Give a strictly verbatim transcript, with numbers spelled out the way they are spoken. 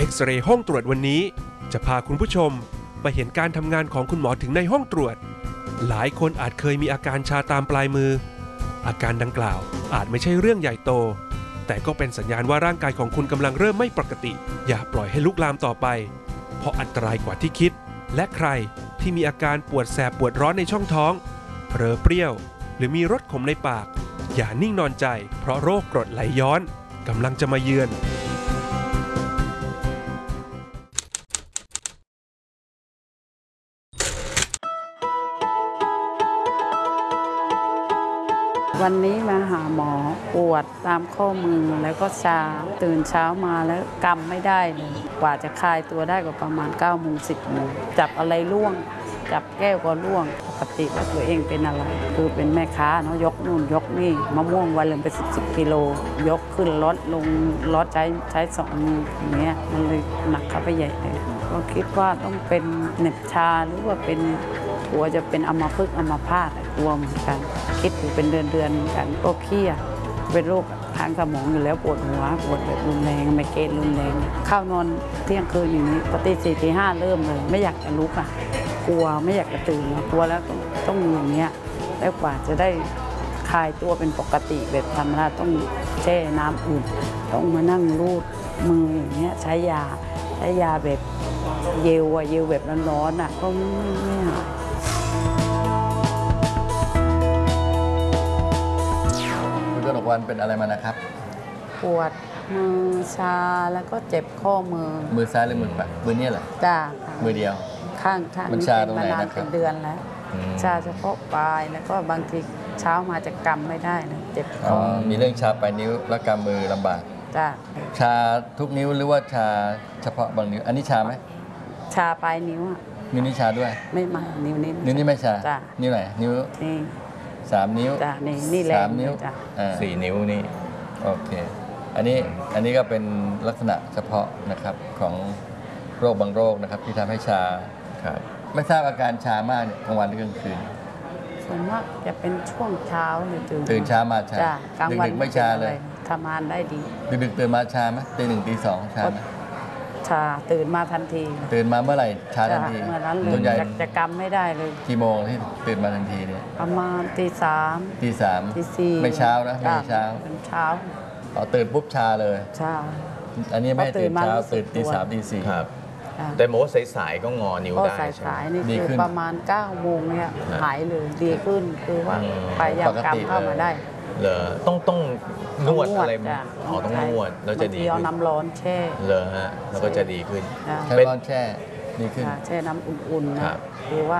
เอ็กซเรย์ห้องตรวจวันนี้จะพาคุณผู้ชมไปเห็นการทำงานของคุณหมอถึงในห้องตรวจหลายคนอาจเคยมีอาการชาตามปลายมืออาการดังกล่าวอาจไม่ใช่เรื่องใหญ่โตแต่ก็เป็นสัญญาณว่าร่างกายของคุณกำลังเริ่มไม่ปกติอย่าปล่อยให้ลุกลามต่อไปเพราะอันตรายกว่าที่คิดและใครที่มีอาการปวดแสบปวดร้อนในช่องท้องเผลอเปรี้ยวหรือมีรสขมในปากอย่านิ่งนอนใจเพราะโรคกรดไหลย้อนกำลังจะมาเยือนวันนี้มาหาหมอปวดตามข้อมือแล้วก็ชาตื่นเช้ามาแล้วกำไม่ได้เลยกว่าจะคลายตัวได้ก็ประมาณเก้าโมงสิบโมงจับอะไรล่วงจับแก้วก็ล่วงปกติแล้วตัวเองเป็นอะไรคือเป็นแม่ค้าเนาะยกนู่นยกนี่มะม่วงวันละเป็นสิบสิบกิโลยกขึ้นรถลงรถใช้ใช้สองมืออย่างเงี้ยมันเลยหนักเข้าไปใหญ่เลยก็คิดว่าต้องเป็นเหน็บชาหรือว่าเป็นกลัวจะเป็นอัมพฤกษ์อัมพาตกลัวเหมือนกันคิดอยู่เป็นเดือนเดือนกันก็เครียดเป็นโรคทางสมองอยู่แล้วปวดหัวปวดแบบรุนแรงไมเกรนรุนแรงเข้านอนเที่ยงคืนอย่างนี้ปกติสี่ตีห้าเริ่มเลยไม่อยากจะลุกอ่ะกลัวไม่อยากจะตื่นกลัวแล้วต้องต้องมีอย่างเงี้ยแล้วกว่าจะได้คลายตัวเป็นปกติแบบธรรมดาต้องแช่น้ำอุ่นต้องมานั่งรูดมืออย่างเงี้ยใช้ยาใช้ยาแบบเยลอะเยลแบบร้อนๆอ่ะก็ไม่ไม่หายคุณกนกวรรณเป็นอะไรมานะครับปวดมือชาแล้วก็เจ็บข้อมือมือซ้ายหรือมือขวามือนี่เหรอจ้ามือเดียวข้างข้างมันชาตรงไหนนะครับเป็นเดือนแล้วชาเฉพาะปลายแล้วก็บางทีเช้ามาจะกำไม่ได้นะเจ็บคอมีเรื่องชาปลายนิ้วและกำมือลำบากจ้าชาทุกนิ้วหรือว่าชาเฉพาะบางนิ้วอันนี้ชาไหมชาปลายนิ้วนิ้วนี้ชาด้วยไม่มานิ้วนี้นิ้วนี้ไม่ชานิ้วไหนนิ้วนี่สามนิ้วจ้านี่นี่แรงสามนิ้วสี่นิ้วนี่โอเคอันนี้อันนี้ก็เป็นลักษณะเฉพาะนะครับของโรคบางโรคนะครับที่ทำให้ชาครับไม่ทราบอาการชามากเนี่ยกลางวันหรือกลางคืนส่วนมากจะเป็นช่วงเช้าหรือตื่นตื่นเช้ามาชาจ้ากลางวันไม่ชาเลยทำงานได้ดีดึกๆตื่นมาชาไหมตีหนึ่งตีสองชาไหมชาตื่นมาทันทีตื่นมาเมื่อไหร่ชาทันทีเมื่อนั้นเลยจะกำไม่ได้เลยกี่โมงที่ตื่นมาทันทีเนี่ยประมาณตีสามตีสามตีสี่ไม่เช้านะไม่เช้าเป็นเช้าอ๋อตื่นปุ๊บชาเลยชาอันนี้ไม่ตื่นเช้าตื่นตีสามตีสี่ครับแต่โมสายๆก็งอนิ้วได้ใช่ไหมสายๆนี่คือประมาณเก้าโมงเนี่ยหายเลยดีขึ้นคือว่าไปยามกำเข้ามาได้เหรอต้องต้องนวดอะไรอ๋อต้องนวดแล้วจะดีขึ้นเอาน้ำร้อนแช่เหรอฮะแล้วก็จะดีขึ้นใช้ร้อนแช่ดีขึ้นแช่น้ำอุ่นๆนะคือว่า